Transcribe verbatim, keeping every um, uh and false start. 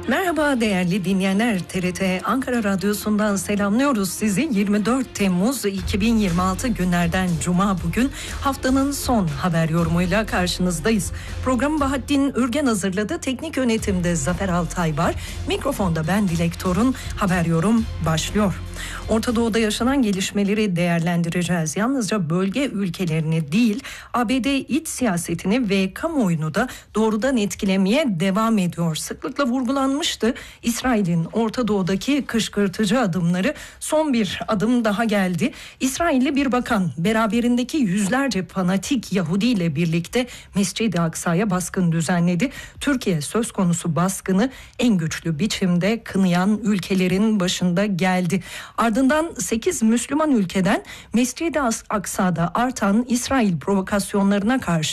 Merhaba değerli dinleyenler, T R T Ankara Radyosu'ndan selamlıyoruz sizi. yirmi dört Temmuz iki bin yirmi altı günlerden Cuma bugün haftanın son haber yorumuyla karşınızdayız. Programı Bahattin Ürgen hazırladı. Teknik yönetimde Zafer Altay var. Mikrofonda ben Dilek Torun. Haber yorum başlıyor. Orta Doğu'da yaşanan gelişmeleri değerlendireceğiz. Yalnızca bölge ülkelerini değil, A B D iç siyasetini ve kamuoyunu da doğrudan etkilemeye devam ediyor. Sıklıkla vurgulanmıştı. İsrail'in Orta Doğu'daki kışkırtıcı adımları, son bir adım daha geldi. İsrailli bir bakan beraberindeki yüzlerce fanatik Yahudi ile birlikte Mescid-i Aksa'ya baskın düzenledi. Türkiye söz konusu baskını en güçlü biçimde kınayan ülkelerin başında geldi. Ardından sekiz Müslüman ülkeden Mescid-i Aksa'da artan İsrail provokasyonlarına karşı